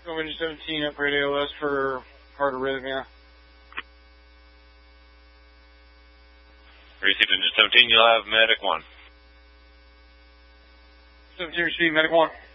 Engine 17, upgrade ALS for heart arrhythmia. Received Engine 17, you'll have Medic 1. 17 received, Medic 1.